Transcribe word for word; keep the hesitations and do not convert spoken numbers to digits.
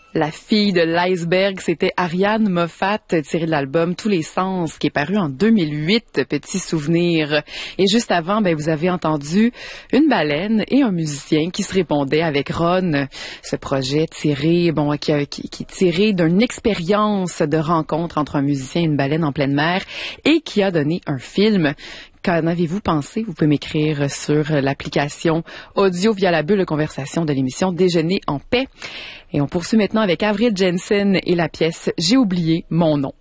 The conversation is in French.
La fille de l'iceberg, c'était Ariane Moffat, tirée de l'album Tous les sens, qui est paru en deux mille huit, petit souvenir. Et juste avant, ben, vous avez entendu une baleine et un musicien qui se répondaient avec Ron. Ce projet tiré, bon, qui, qui, qui est tiré d'une expérience de rencontre entre un musicien et une baleine en pleine mer et qui a donné un film. Qu'en avez-vous pensé? Vous pouvez m'écrire sur l'application audio via la bulle de conversation de l'émission Déjeuner en paix. Et on poursuit maintenant avec Avril Jensen et la pièce J'ai oublié mon nom.